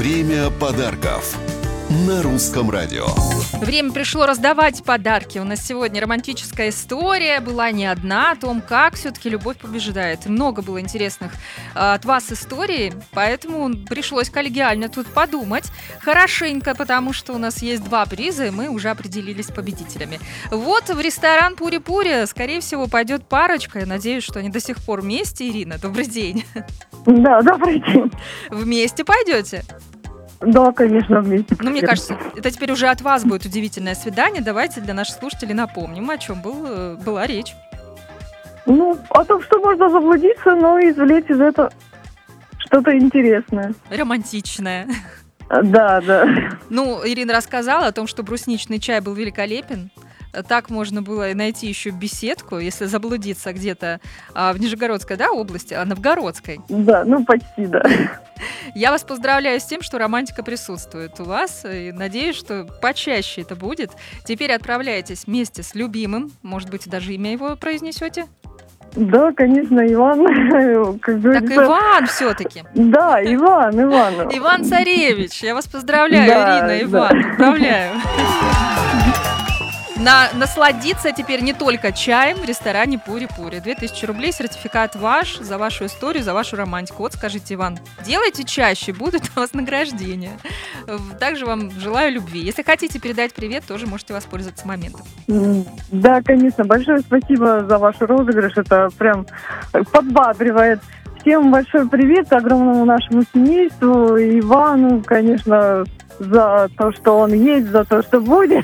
Время подарков на Русском радио. Время пришло раздавать подарки. У нас сегодня романтическая история была не одна о том, как все-таки любовь побеждает. Много было интересных от вас историй, поэтому пришлось коллегиально тут подумать хорошенько, потому что у нас есть 2 приза, и мы уже определились с победителями. Вот в ресторан Пури-Пури, скорее всего, пойдет парочка. Я надеюсь, что они до сих пор вместе. Ирина, добрый день. Да, добрый день. Вместе пойдете? Да, конечно, вместе. Ну, мне кажется, это теперь уже от вас будет удивительное свидание. Давайте для наших слушателей напомним, о чем была речь. Ну, о том, что можно заблудиться, но извлечь из этого что-то интересное. Романтичное. Да. Ну, Ирина рассказала о том, что брусничный чай был великолепен. Так можно было найти еще беседку, если заблудиться где-то в Нижегородской, области, Новгородской. Да, почти, да. Я вас поздравляю с тем, что романтика присутствует у вас, и надеюсь, что почаще это будет. Теперь отправляйтесь вместе с любимым, может быть, даже имя его произнесете? Да, конечно, Иван. Так Иван все-таки. Да, Иван. Иван Царевич, я вас поздравляю, да, Ирина, Иван, поздравляю. Насладиться теперь не только чаем в ресторане Пури-Пури. 2000 рублей, сертификат ваш за вашу историю, за вашу романтику. Вот скажите, Иван, делайте чаще, будет у вас награждение. Также вам желаю любви. Если хотите передать привет, тоже можете воспользоваться моментом. Да, конечно, большое спасибо за ваш розыгрыш. Это прям подбадривает. Всем большой привет огромному нашему семейству. Ивану, конечно, за то, что он есть, за то, что будет.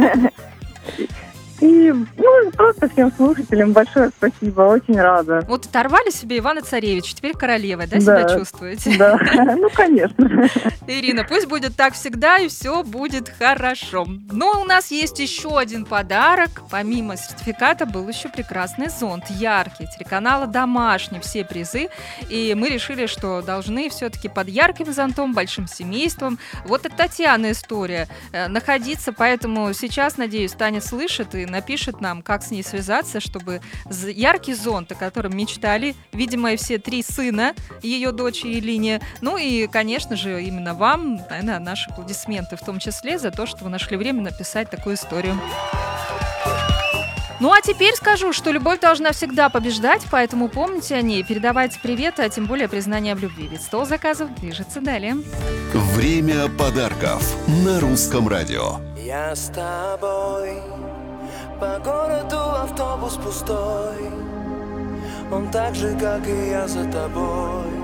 И просто всем слушателям большое спасибо, очень рада. Вот оторвали себе Ивана Царевича, теперь королевой, себя чувствуете? Да, конечно. Ирина, пусть будет так всегда, и все будет хорошо. Но у нас есть еще один подарок. Помимо сертификата был еще прекрасный зонт, яркий, телеканала «Домашний», все призы. И мы решили, что должны все-таки под ярким зонтом, большим семейством. Вот это Татьяна история. Находиться, поэтому сейчас, надеюсь, Таня слышит и напишет нам, как с ней связаться, чтобы яркий зонт, о котором мечтали, видимо, и все 3 сына ее дочери Елине. Ну и, конечно же, именно вам, наверное, наши аплодисменты в том числе за то, что вы нашли время написать такую историю. Ну а теперь скажу, что любовь должна всегда побеждать, поэтому помните о ней, передавайте приветы, а тем более признание в любви. Ведь стол заказов движется далее. Время подарков на Русском радио. Я с тобой, по городу автобус пустой, он так же, как и я, за тобой.